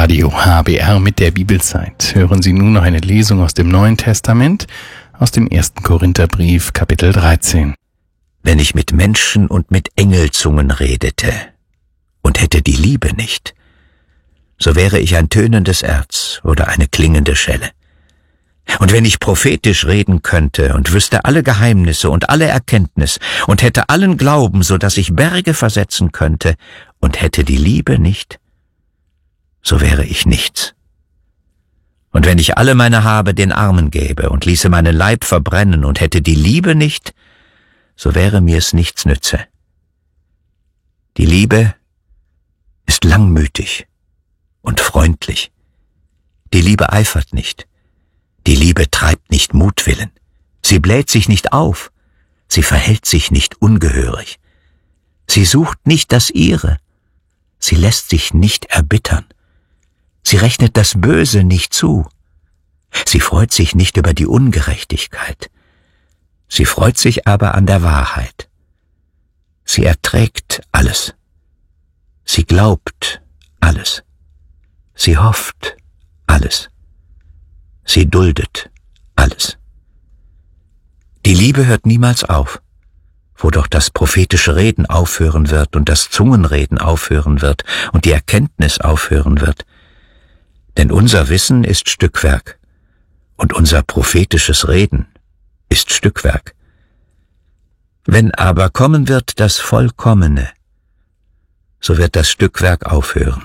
Radio HBR mit der Bibelzeit. Hören Sie nun noch eine Lesung aus dem Neuen Testament, aus dem 1. Korintherbrief, Kapitel 13. Wenn ich mit Menschen und mit Engelzungen redete und hätte die Liebe nicht, so wäre ich ein tönendes Erz oder eine klingende Schelle. Und wenn ich prophetisch reden könnte und wüsste alle Geheimnisse und alle Erkenntnis und hätte allen Glauben, so dass ich Berge versetzen könnte und hätte die Liebe nicht, so wäre ich nichts. Und wenn ich alle meine Habe den Armen gäbe und ließe meinen Leib verbrennen und hätte die Liebe nicht, so wäre mir's nichts nütze. Die Liebe ist langmütig und freundlich. Die Liebe eifert nicht. Die Liebe treibt nicht Mutwillen. Sie bläht sich nicht auf. Sie verhält sich nicht ungehörig. Sie sucht nicht das Ihre. Sie lässt sich nicht erbittern. Sie rechnet das Böse nicht zu. Sie freut sich nicht über die Ungerechtigkeit. Sie freut sich aber an der Wahrheit. Sie erträgt alles. Sie glaubt alles. Sie hofft alles. Sie duldet alles. Die Liebe hört niemals auf, wo doch das prophetische Reden aufhören wird und das Zungenreden aufhören wird und die Erkenntnis aufhören wird. Denn unser Wissen ist Stückwerk und unser prophetisches Reden ist Stückwerk. Wenn aber kommen wird das Vollkommene, so wird das Stückwerk aufhören.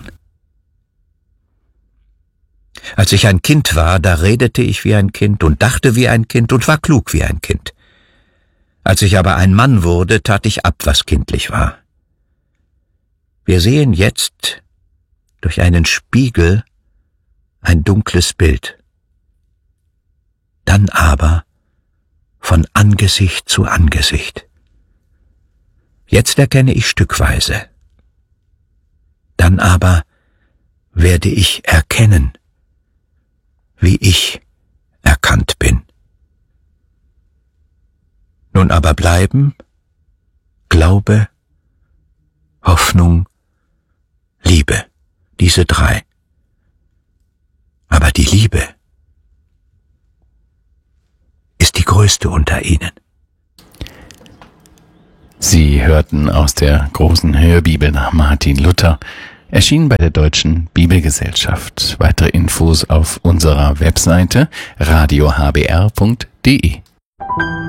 Als ich ein Kind war, da redete ich wie ein Kind und dachte wie ein Kind und war klug wie ein Kind. Als ich aber ein Mann wurde, tat ich ab, was kindlich war. Wir sehen jetzt durch einen Spiegel ein dunkles Bild. Dann aber von Angesicht zu Angesicht. Jetzt erkenne ich stückweise. Dann aber werde ich erkennen, wie ich erkannt bin. Nun aber bleiben Glaube, Hoffnung, Liebe, diese drei. Aber die Liebe ist die größte unter ihnen. Sie hörten aus der großen Hörbibel nach Martin Luther, erschienen bei der Deutschen Bibelgesellschaft. Weitere Infos auf unserer Webseite radiohbr.de.